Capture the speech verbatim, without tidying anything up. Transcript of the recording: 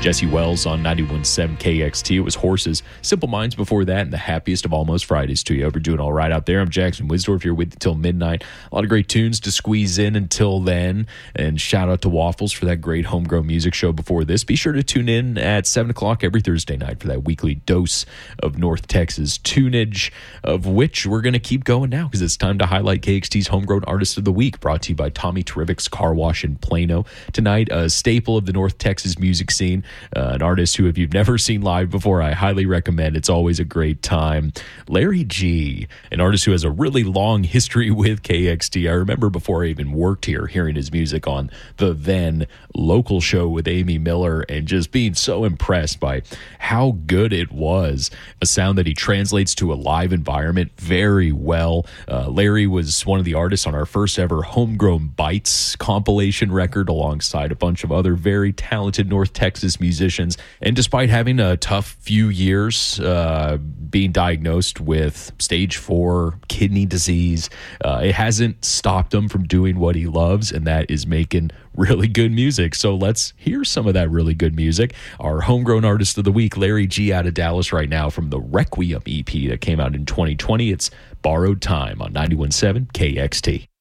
Jesse Wells on ninety-one point seven K X T. It was Horses, Simple Minds before that, and the happiest of almost Fridays to you. Hope you're doing all right out there. I'm Jackson Wisdorf here with you till midnight. A lot of great tunes to squeeze in until then. And shout out to Waffles for that great homegrown music show before this. Be sure to tune in at seven o'clock every Thursday night for that weekly dose of North Texas tunage, of which we're going to keep going now because it's time to highlight K X T's Homegrown Artist of the Week, brought to you by Tommy Terrific's Car Wash in Plano. Tonight, a staple of the North Texas music scene, uh, an artist who, if you've never seen live before, I highly recommend. It's always a great time. Larry G, an artist who has a really long history with K X T. I remember before I even worked here, hearing his music on the then local show with Amy Miller and just being so impressed by how good it was. A sound that he translates to a live environment very well. Uh, Larry was one of the artists on our first ever Homegrown Bites compilation record alongside a bunch of other very talented North Texas musicians. And despite having a tough few years, uh, being diagnosed with stage four kidney disease, uh, it hasn't stopped him from doing what he loves, and that is making really good music. So let's hear some of that really good music. Our Homegrown Artist of the Week, Larry G, out of Dallas right now from the Requiem E P that came out in twenty twenty. It's Borrowed Time on ninety-one point seven K X T.